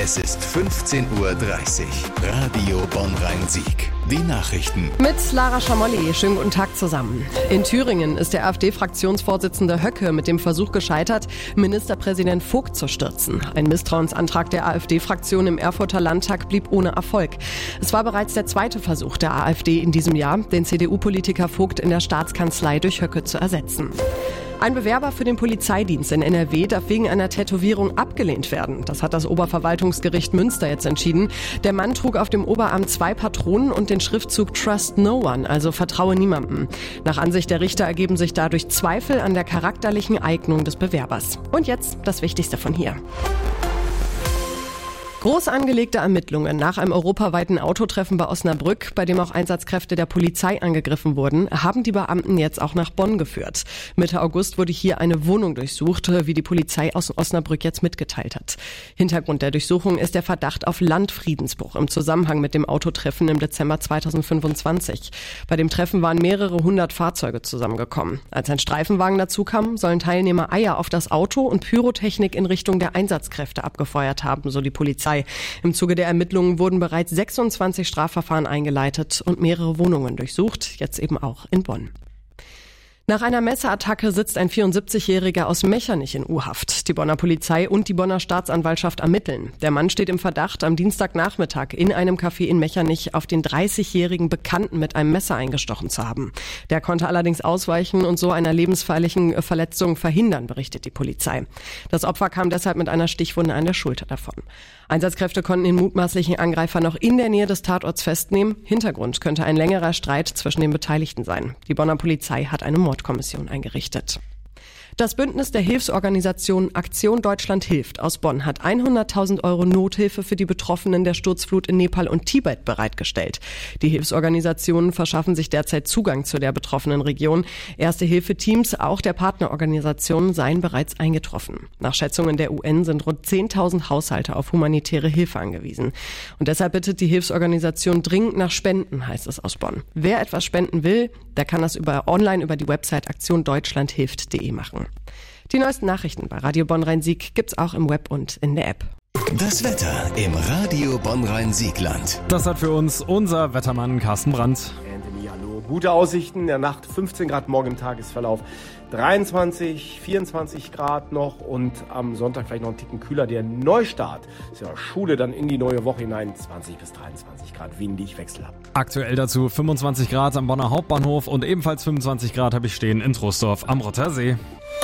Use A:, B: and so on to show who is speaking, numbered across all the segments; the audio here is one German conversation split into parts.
A: Es ist 15:30 Uhr. Radio Bonn-Rhein-Sieg. Die Nachrichten.
B: Mit Lara Schamolli. Schönen guten Tag zusammen. In Thüringen ist der AfD-Fraktionsvorsitzende Höcke mit dem Versuch gescheitert, Ministerpräsident Vogt zu stürzen. Ein Misstrauensantrag der AfD-Fraktion im Erfurter Landtag blieb ohne Erfolg. Es war bereits der zweite Versuch der AfD in diesem Jahr, den CDU-Politiker Vogt in der Staatskanzlei durch Höcke zu ersetzen. Ein Bewerber für den Polizeidienst in NRW darf wegen einer Tätowierung abgelehnt werden. Das hat das Oberverwaltungsgericht Münster jetzt entschieden. Der Mann trug auf dem Oberarm 2 Patronen und den Schriftzug Trust No One, also vertraue niemandem. Nach Ansicht der Richter ergeben sich dadurch Zweifel an der charakterlichen Eignung des Bewerbers. Und jetzt das Wichtigste von hier. Groß angelegte Ermittlungen nach einem europaweiten Autotreffen bei Osnabrück, bei dem auch Einsatzkräfte der Polizei angegriffen wurden, haben die Beamten jetzt auch nach Bonn geführt. Mitte August wurde hier eine Wohnung durchsucht, wie die Polizei aus Osnabrück jetzt mitgeteilt hat. Hintergrund der Durchsuchung ist der Verdacht auf Landfriedensbruch im Zusammenhang mit dem Autotreffen im Dezember 2025. Bei dem Treffen waren mehrere 100 Fahrzeuge zusammengekommen. Als ein Streifenwagen dazukam, sollen Teilnehmer Eier auf das Auto und Pyrotechnik in Richtung der Einsatzkräfte abgefeuert haben, so die Polizei. Im Zuge der Ermittlungen wurden bereits 26 Strafverfahren eingeleitet und mehrere Wohnungen durchsucht, jetzt eben auch in Bonn. Nach einer Messerattacke sitzt ein 74-Jähriger aus Mechernich in U-Haft. Die Bonner Polizei und die Bonner Staatsanwaltschaft ermitteln. Der Mann steht im Verdacht, am Dienstagnachmittag in einem Café in Mechernich auf den 30-jährigen Bekannten mit einem Messer eingestochen zu haben. Der konnte allerdings ausweichen und so einer lebensgefährlichen Verletzung verhindern, berichtet die Polizei. Das Opfer kam deshalb mit einer Stichwunde an der Schulter davon. Einsatzkräfte konnten den mutmaßlichen Angreifer noch in der Nähe des Tatorts festnehmen. Hintergrund könnte ein längerer Streit zwischen den Beteiligten sein. Die Bonner Polizei hat eine Mordkommission eingerichtet. Das Bündnis der Hilfsorganisation Aktion Deutschland hilft aus Bonn hat 100.000 € Nothilfe für die Betroffenen der Sturzflut in Nepal und Tibet bereitgestellt. Die Hilfsorganisationen verschaffen sich derzeit Zugang zu der betroffenen Region. Erste-Hilfe-Teams, auch der Partnerorganisationen, seien bereits eingetroffen. Nach Schätzungen der UN sind rund 10.000 Haushalte auf humanitäre Hilfe angewiesen. Und deshalb bittet die Hilfsorganisation dringend nach Spenden, heißt es aus Bonn. Wer etwas spenden will, der kann das online über die Website aktiondeutschlandhilft.de machen. Die neuesten Nachrichten bei Radio Bonn-Rhein-Sieg gibt's auch im Web und in der App.
A: Das Wetter im Radio Bonn-Rhein-Siegland.
C: Das hat für uns unser Wettermann Carsten Brandt.
D: Anthony, hallo. Gute Aussichten. In der Nacht 15 Grad, morgen im Tagesverlauf 23, 24 Grad noch und am Sonntag vielleicht noch einen Ticken kühler. Der Neustart ist ja Schule dann in die neue Woche hinein. 20 bis 23 Grad, windig, wechselhaft.
C: Aktuell dazu 25 Grad am Bonner Hauptbahnhof und ebenfalls 25 Grad habe ich stehen in Troisdorf am Rottersee.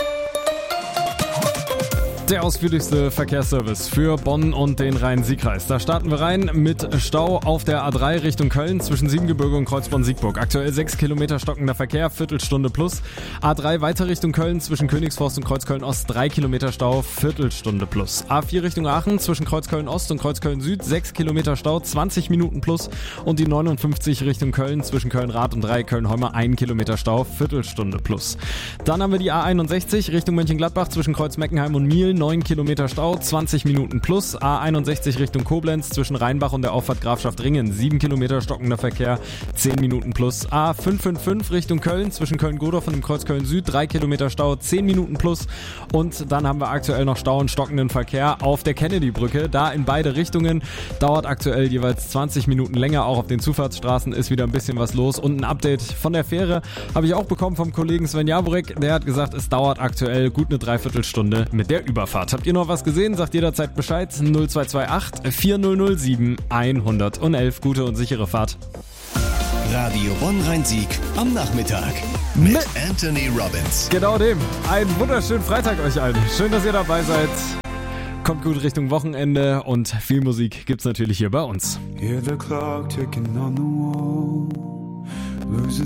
C: Der ausführlichste Verkehrsservice für Bonn und den Rhein-Sieg-Kreis. Da starten wir rein mit Stau auf der A3 Richtung Köln zwischen Siebengebirge und Kreuzborn-Siegburg. Aktuell 6 Kilometer stockender Verkehr, Viertelstunde plus. A3 weiter Richtung Köln zwischen Königsforst und Kreuzköln-Ost 3 Kilometer Stau, Viertelstunde plus. A4 Richtung Aachen zwischen Kreuzköln-Ost und Kreuzköln-Süd 6 Kilometer Stau, 20 Minuten plus. Und die 59 Richtung Köln zwischen Köln-Rath und 3 Köln-Heumer 1 Kilometer Stau, Viertelstunde plus. Dann haben wir die A61 Richtung Mönchengladbach zwischen Kreuz-Meckenheim und Mielen 9 Kilometer Stau, 20 Minuten plus. A61 Richtung Koblenz zwischen Rheinbach und der Auffahrt Grafschaft Ringen 7 Kilometer stockender Verkehr, 10 Minuten plus. A555 Richtung Köln zwischen Köln-Godorf und dem Kreuz Köln-Süd 3 Kilometer Stau, 10 Minuten plus. Und dann haben wir aktuell noch Stau und stockenden Verkehr auf der Kennedy-Brücke. Da in beide Richtungen dauert aktuell jeweils 20 Minuten länger. Auch auf den Zufahrtsstraßen ist wieder ein bisschen was los. Und ein Update von der Fähre habe ich auch bekommen vom Kollegen Sven Jaworek. Der hat gesagt, es dauert aktuell gut eine Dreiviertelstunde mit der Überfahrt. Habt ihr noch was gesehen? Sagt jederzeit Bescheid. 0228 4007 111. Gute und sichere Fahrt.
A: Radio Bonn-Rhein-Sieg am Nachmittag mit Anthony Robbins.
C: Genau dem. Einen wunderschönen Freitag euch allen. Schön, dass ihr dabei seid. Kommt gut Richtung Wochenende und viel Musik gibt's natürlich hier bei uns.
E: Hear the clock ticking on the wall. Loses